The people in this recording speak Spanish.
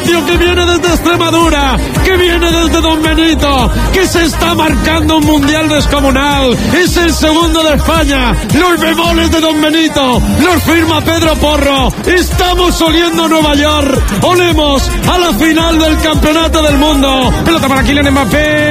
Aparicio, que viene desde Extremadura, que viene desde Don Benito, que se está marcando un mundial descomunal. Es el segundo de España. Los bemoles de Don Benito los firma Pedro Porro. Estamos oliendo a Nueva York. Olemos a la final del Campeonato del Mundo. Pelota para Kylian Mbappé.